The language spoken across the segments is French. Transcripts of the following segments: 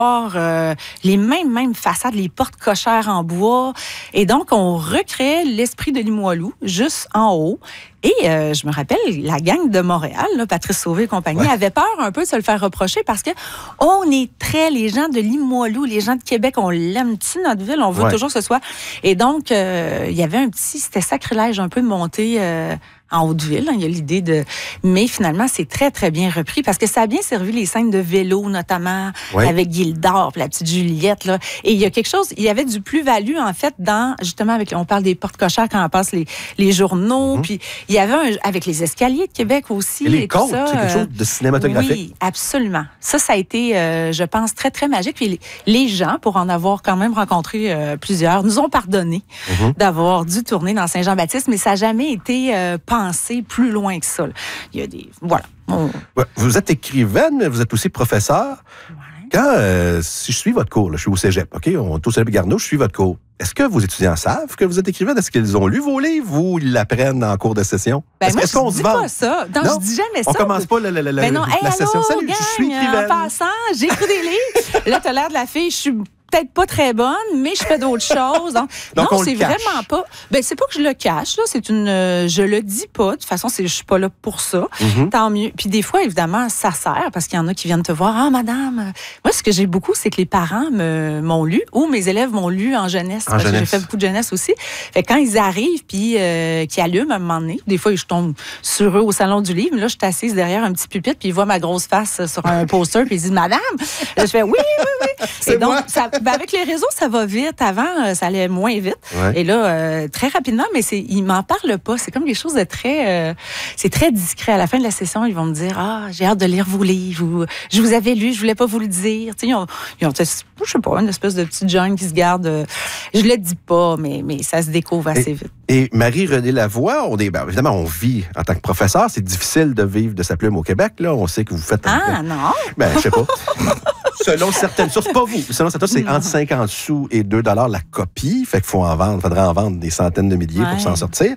les mêmes façades, les portes cochères en bois. Et donc, on recréait l'esprit de Limoilou juste en haut. Et je me rappelle, la gang de Montréal, là, Patrice Sauvé et compagnie, avait peur un peu de se le faire reprocher parce que les gens de Limoilou, les gens de Québec, on l'aime-tu notre ville? On veut toujours que ce soit. Et donc, il y avait c'était sacrilège un peu de monter en Haute-Ville. Il y a l'idée de... Mais finalement, c'est très, très bien repris parce que ça a bien servi les scènes de vélo, notamment, avec Gildor, la petite Juliette. Là. Et il y a quelque chose... Il y avait du plus-value, en fait, justement, on parle des portes cochères quand on passe les journaux. Puis il y avait avec les escaliers de Québec aussi. Et les côtes, c'est quelque chose de cinématographique. Oui, absolument. Ça a été, je pense, très, très magique. Puis les gens, pour en avoir quand même rencontré plusieurs, nous ont pardonné d'avoir dû tourner dans Saint-Jean-Baptiste, mais ça n'a jamais été pensé plus loin que ça. Là. Il y a des... Voilà. Vous êtes écrivaine, mais vous êtes aussi professeur. Quand, si je suis votre cours, là, je suis au cégep, OK? On est au cégep Garneau, je suis votre cours. Est-ce que vos étudiants savent que vous êtes écrivaine? Est-ce qu'ils ont lu vos livres ou ils l'apprennent en cours de session? Est-ce qu'on se vend? Pas ça. Non, je dis jamais ça. On commence pas la session. Salut, gang, je suis écrivaine. En passant, j'écis des livres. Là, t'as l'air de la fille, je suis peut-être pas très bonne, mais je fais d'autres choses. Donc non, c'est vraiment pas... c'est pas que je le cache, là. C'est je le dis pas. De toute façon, je suis pas là pour ça. Tant mieux. Puis des fois, évidemment, ça sert parce qu'il y en a qui viennent te voir. Ah, madame. Moi, ce que j'ai beaucoup, c'est que les parents m'ont lu ou mes élèves m'ont lu en jeunesse. Parce que j'ai fait beaucoup de jeunesse aussi. Fait que quand ils arrivent puis qu'ils allument à un moment donné, des fois, je tombe sur eux au salon du livre. Mais là, je suis assise derrière un petit pupitre puis ils voient ma grosse face sur un poster puis ils disent, madame. Là, je fais oui. Et donc, avec les réseaux, ça va vite. Avant, ça allait moins vite. Et là, très rapidement, mais ils m'en parlent pas. C'est comme quelque chose de très... c'est très discret. À la fin de la session, ils vont me dire, j'ai hâte de lire vos livres. Je vous avais lu, je voulais pas vous le dire. Ils ont je sais pas, une espèce de petite jungle qui se garde. Je le dis pas, mais ça se découvre assez vite. Et Marie-Renée Lavoie, évidemment, on vit en tant que professeur. C'est difficile de vivre de sa plume au Québec. Là, on sait que vous faites... non? Je sais pas. Selon certaines sources, pas vous. Selon certaines sources, c'est entre 50 sous et 2 $ la copie. Fait qu'il faudrait en vendre des centaines de milliers pour s'en sortir.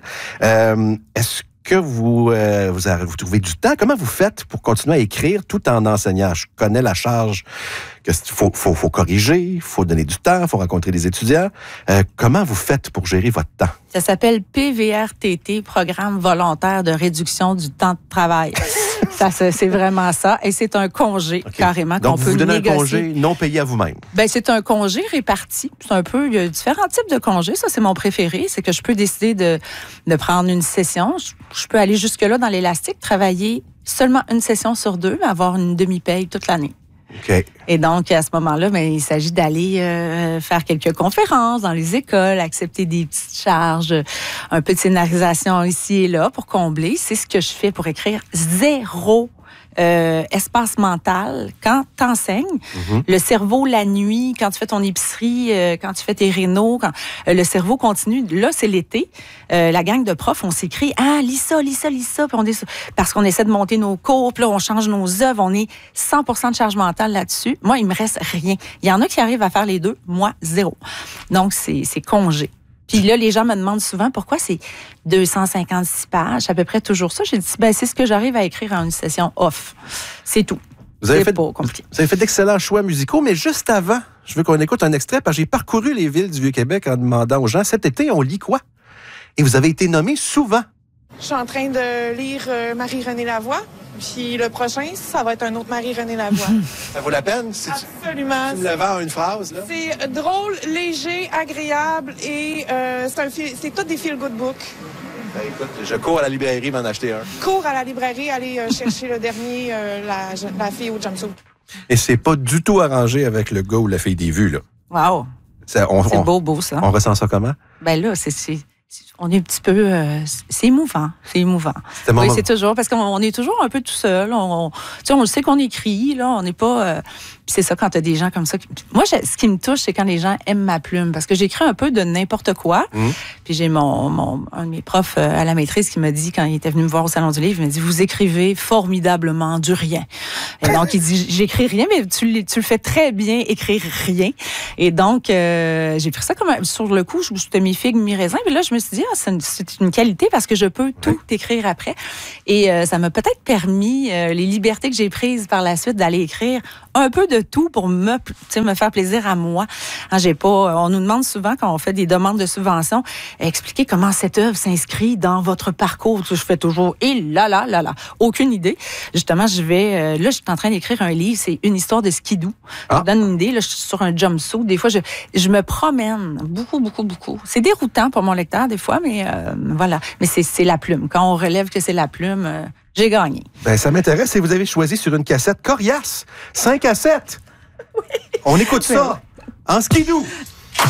Est-ce que vous trouvez du temps? Comment vous faites pour continuer à écrire tout en enseignant? Je connais la charge qu'il faut corriger, il faut donner du temps, il faut rencontrer des étudiants. Comment vous faites pour gérer votre temps? Ça s'appelle PVRTT, Programme volontaire de réduction du temps de travail. C'est vraiment ça. Et c'est un congé, carrément, qu'on peut négocier. Donc, vous donnez un congé non payé à vous-même? C'est un congé réparti. Il y a différents types de congés. Ça, c'est mon préféré. C'est que je peux décider de prendre une session. Je peux aller jusque-là dans l'élastique, travailler seulement une session sur 2, mais avoir une demi-paye toute l'année. Okay. Et donc, à ce moment-là, il s'agit d'aller faire quelques conférences dans les écoles, accepter des petites charges, un peu de scénarisation ici et là pour combler. C'est ce que je fais pour écrire. Zéro espace mental. Quand tu enseignes, le cerveau, la nuit, quand tu fais ton épicerie, quand tu fais tes rénaux, quand le cerveau continue. Là, c'est l'été. La gang de profs, on s'écrit « Ah, lis ça. » Puis parce qu'on essaie de monter nos cours, puis là, on change nos œuvres. On est 100% de charge mentale là-dessus. Moi, il me reste rien. Il y en a qui arrivent à faire les deux. Moi, zéro. Donc, c'est congé. Puis là, les gens me demandent souvent pourquoi c'est 256 pages, à peu près toujours ça. J'ai dit, c'est ce que j'arrive à écrire en une session off. C'est tout. Vous avez fait d'excellents choix musicaux, mais juste avant, je veux qu'on écoute un extrait, parce que j'ai parcouru les villes du Vieux-Québec en demandant aux gens, cet été, on lit quoi? Et vous avez été nommé souvent. Je suis en train de lire Marie-Renée Lavoie. Puis le prochain, ça va être un autre Marie-Renée Lavoie. Ça vaut la peine? Absolument. Tu me le vends en une phrase, là? C'est drôle, léger, agréable et c'est tout des feel-good books. Écoute, je cours à la librairie m'en acheter un. Cours à la librairie, aller chercher le dernier, la fille au jumpsuit. Et c'est pas du tout arrangé avec le gars ou la fille des vues, là. Wow. C'est beau, ça. On ressent ça comment? Là, on est un petit peu... c'est émouvant. Oui, c'est toujours... Parce qu'on est toujours un peu tout seul. On sait qu'on écrit, là. On n'est pas... c'est ça, quand tu as des gens comme ça. Moi, ce qui me touche, c'est quand les gens aiment ma plume. Parce que j'écris un peu de n'importe quoi. Puis j'ai un de mes profs à la maîtrise qui m'a dit, quand il était venu me voir au Salon du Livre, il m'a dit, vous écrivez formidablement du rien. Et donc, il dit, j'écris rien, mais tu le fais très bien, écrire rien. Et donc, j'ai pris ça comme sur le coup, je te mi figue, mi raisin. Puis là, je me suis suis dit, c'est une qualité parce que je peux tout écrire après. Et ça m'a peut-être permis les libertés que j'ai prises par la suite d'aller écrire un peu de tout pour me faire plaisir à moi. Hein, on nous demande souvent quand on fait des demandes de subvention, expliquer comment cette œuvre s'inscrit dans votre parcours. Je fais toujours, aucune idée. Justement, là, je suis en train d'écrire un livre, c'est une histoire de skidoo. Je vous donne une idée, là, je suis sur un jumpsuit. Des fois, je me promène beaucoup. C'est déroutant pour mon lecteur, des fois, mais voilà. Mais c'est la plume. Quand on relève que c'est la plume, j'ai gagné. Ben, ça m'intéresse et vous avez choisi sur une cassette coriace, 5 à 7. Oui. On écoute ça en skidoo.